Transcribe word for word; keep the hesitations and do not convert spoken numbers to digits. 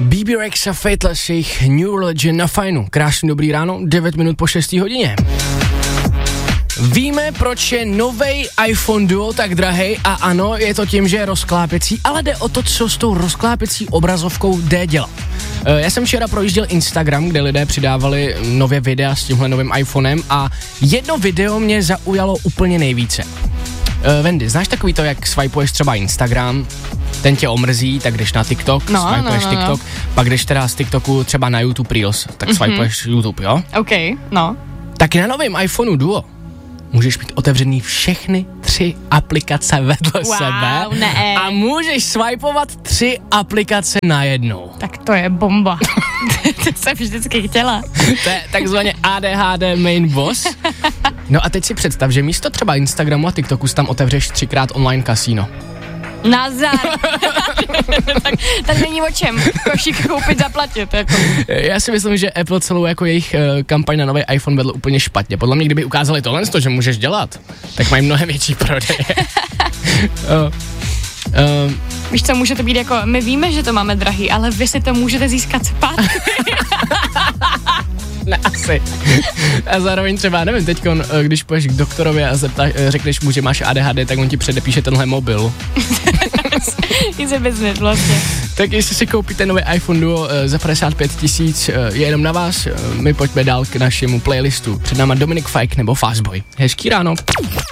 Bebe Rexha a Faithless, jejich New Religion na Fajnu. Krásný dobrý ráno, devět minut po šesté hodině. Víme, proč je novej iPhone Duo tak drahej a ano, je to tím, že je rozklápěcí, ale jde o to, co s tou rozklápěcí obrazovkou jde dělat. Já jsem včera projížděl Instagram, kde lidé přidávali nově videa s tímhle novým iPhonem a jedno video mě zaujalo úplně nejvíce. Wendy, znáš takový to, jak swipeuješ třeba Instagram, ten tě omrzí, tak jdeš na TikTok, no, swipeuješ no, no, TikTok, no. Pak jdeš teda z TikToku třeba na YouTube Reels, tak mm-hmm. swipeuješ YouTube, jo? OK, no. Tak na novém iPhoneu Duo můžeš mít otevřený všechny tři aplikace vedle wow, sebe ne. a můžeš swipeovat tři aplikace najednou. Tak to je bomba. To jsem vždycky chtěla. To je takzvaně A D H D main boss. No a teď si představ, že místo třeba Instagramu a TikToku si tam otevřeš třikrát online kasíno. Nazar. tak, tak není o čem košík koupit, zaplatit. Jako. Já si myslím, že Apple celou jako jejich uh, kampaň na nový iPhone vedl úplně špatně. Podle mě, kdyby ukázali tohle, že můžeš dělat, tak mají mnohem větší prodej. uh, uh, Víš co, může to být jako, my víme, že to máme drahý, ale vy si to můžete získat zpátky. Ne, asi. A zároveň třeba, nevím, teďkon, když půjdeš k doktorovi a zeptáš, řekneš mu, že máš A D H D, tak on ti předepíše tenhle mobil. Easy business vlastně. Tak jestli si koupíte nový iPhone Duo za padesát pět tisíc, je jenom na vás. My pojďme dál k našemu playlistu. Před náma Dominic Fike nebo Fastboy. Hezký ráno.